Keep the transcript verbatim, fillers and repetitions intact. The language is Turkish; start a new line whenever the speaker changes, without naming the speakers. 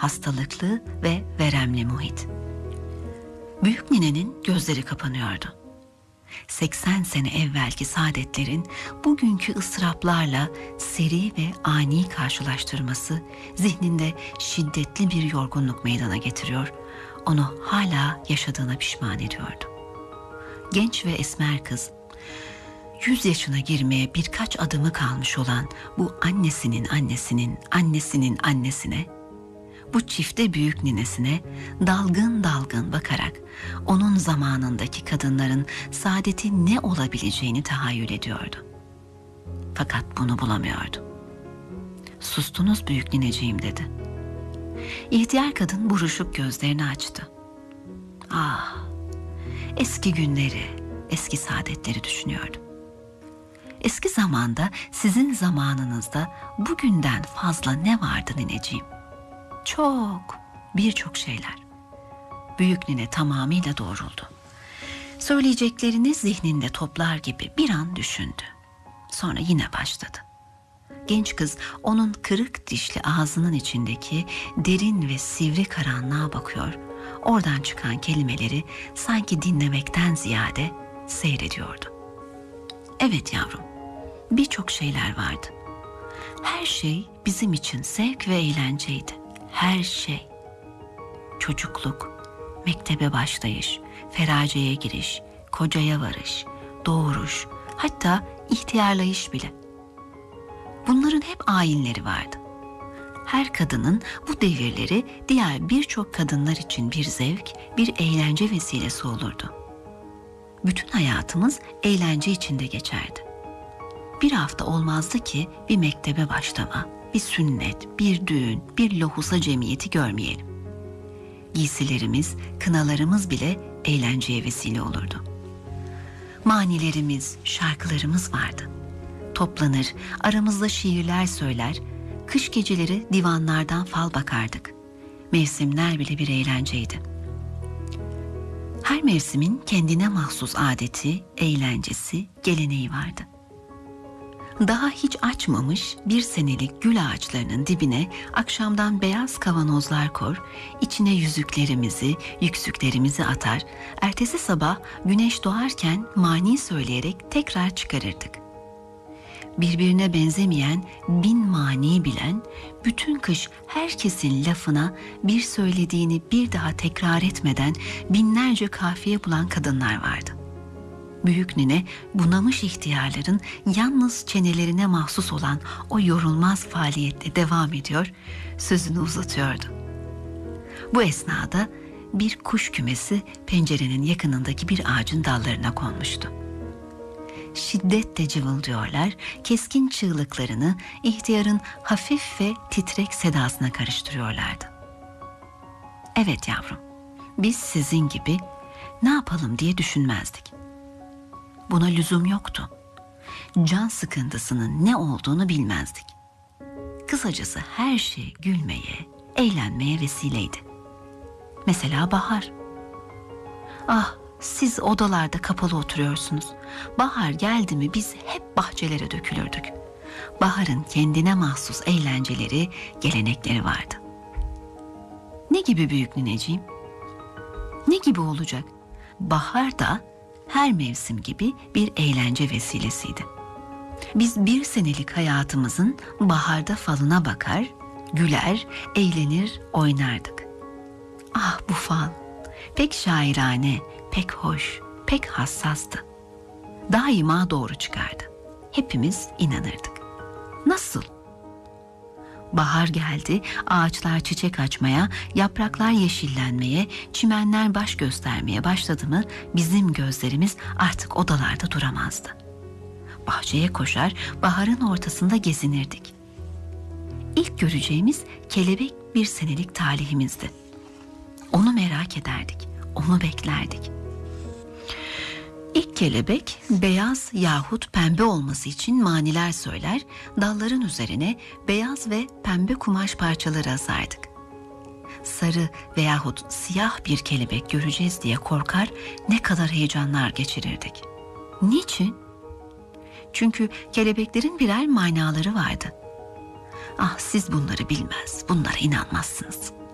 hastalıklı ve veremli muhit. Büyük ninenin gözleri kapanıyordu. seksen sene evvelki saadetlerin bugünkü ıstıraplarla seri ve ani karşılaştırması zihninde şiddetli bir yorgunluk meydana getiriyor, onu hala yaşadığına pişman ediyordu. Genç ve esmer kız, yüz yaşına girmeye birkaç adımı kalmış olan bu annesinin annesinin annesinin annesine, bu çifte büyük ninesine dalgın dalgın bakarak onun zamanındaki kadınların saadeti ne olabileceğini tahayyül ediyordu. Fakat bunu bulamıyordu. "Sustunuz büyük nineciğim," dedi. İhtiyar kadın buruşuk gözlerini açtı. Ah, eski günleri, eski saadetleri düşünüyordu. Eski zamanda, sizin zamanınızda bugünden fazla ne vardı nineciğim? Çok, birçok şeyler. Büyük nine tamamıyla doğruldu. Söyleyeceklerini zihninde toplar gibi bir an düşündü. Sonra yine başladı. Genç kız onun kırık dişli ağzının içindeki derin ve sivri karanlığa bakıyor, oradan çıkan kelimeleri sanki dinlemekten ziyade seyrediyordu. Evet yavrum, birçok şeyler vardı. Her şey bizim için zevk ve eğlenceydi. Her şey. Çocukluk, mektebe başlayış, feraceye giriş, kocaya varış, doğuruş, hatta ihtiyarlayış bile. Bunların hep ayinleri vardı. Her kadının bu devirleri diğer birçok kadınlar için bir zevk, bir eğlence vesilesi olurdu. Bütün hayatımız eğlence içinde geçerdi. Bir hafta olmazdı ki bir mektebe başlama, bir sünnet, bir düğün, bir lohusa cemiyeti görmeyelim. Giysilerimiz, kınalarımız bile eğlenceye vesile olurdu. Manilerimiz, şarkılarımız vardı. Toplanır, aramızda şiirler söyler, kış geceleri divanlardan fal bakardık. Mevsimler bile bir eğlenceydi. Her mevsimin kendine mahsus adeti, eğlencesi, geleneği vardı. Daha hiç açmamış bir senelik gül ağaçlarının dibine akşamdan beyaz kavanozlar kor, içine yüzüklerimizi, yüksüklerimizi atar, ertesi sabah güneş doğarken mani söyleyerek tekrar çıkarırdık. Birbirine benzemeyen bin mani bilen, bütün kış herkesin lafına bir söylediğini bir daha tekrar etmeden binlerce kafiye bulan kadınlar vardı. Büyük nine bunamış ihtiyarların yalnız çenelerine mahsus olan o yorulmaz faaliyette devam ediyor, sözünü uzatıyordu. Bu esnada bir kuş kümesi pencerenin yakınındaki bir ağacın dallarına konmuştu. Şiddetle cıvıldıyorlar, keskin çığlıklarını ihtiyarın hafif ve titrek sedasına karıştırıyorlardı. Evet yavrum, biz sizin gibi ne yapalım diye düşünmezdik. Buna lüzum yoktu. Can sıkıntısının ne olduğunu bilmezdik. Kısacası her şey gülmeye, eğlenmeye vesileydi. Mesela bahar. Ah, siz odalarda kapalı oturuyorsunuz. Bahar geldi mi biz hep bahçelere dökülürdük. Baharın kendine mahsus eğlenceleri, gelenekleri vardı. Ne gibi büyük nineciğim? Ne gibi olacak? Bahar da her mevsim gibi bir eğlence vesilesiydi. Biz bir senelik hayatımızın baharda falına bakar, güler, eğlenir, oynardık. Ah bu fal, pek şairane, pek hoş, pek hassastı. Daima doğru çıkardı. Hepimiz inanırdık. Nasıl? Bahar geldi, ağaçlar çiçek açmaya, yapraklar yeşillenmeye, çimenler baş göstermeye başladı mı bizim gözlerimiz artık odalarda duramazdı. Bahçeye koşar, baharın ortasında gezinirdik. İlk göreceğimiz kelebek bir senelik talihimizdi. Onu merak ederdik, onu beklerdik. İlk kelebek beyaz yahut pembe olması için maniler söyler, dalların üzerine beyaz ve pembe kumaş parçaları asardık. Sarı veyahut siyah bir kelebek göreceğiz diye korkar, ne kadar heyecanlar geçirirdik. Niçin? Çünkü kelebeklerin birer manaları vardı. Ah siz bunları bilmez, bunlara inanmazsınız.